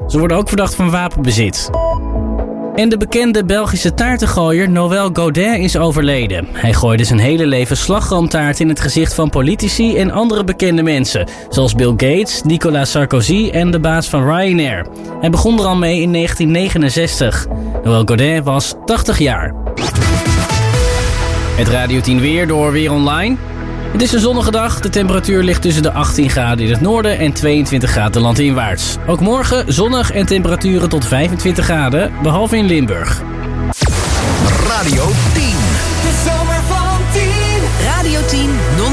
Ze worden ook verdacht van wapenbezit. En de bekende Belgische taartengooier Noël Godin is overleden. Hij gooide zijn hele leven slagroomtaart in het gezicht van politici en andere bekende mensen. Zoals Bill Gates, Nicolas Sarkozy en de baas van Ryanair. Hij begon er al mee in 1969. Noël Godin was 80 jaar. Het Radio 10 weer door Weer Online. Het is een zonnige dag. De temperatuur ligt tussen de 18 graden in het noorden en 22 graden landinwaarts. Ook morgen zonnig en temperaturen tot 25 graden, behalve in Limburg. Radio